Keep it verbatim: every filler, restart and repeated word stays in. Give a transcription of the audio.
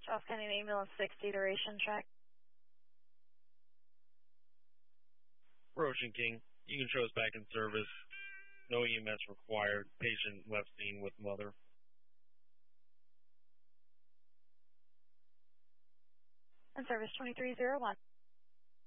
South Canyon Ambulance sixty duration check. For Ocean King, you can show us back in service. No E M S required. Patient left scene with mother. And service twenty-three oh one.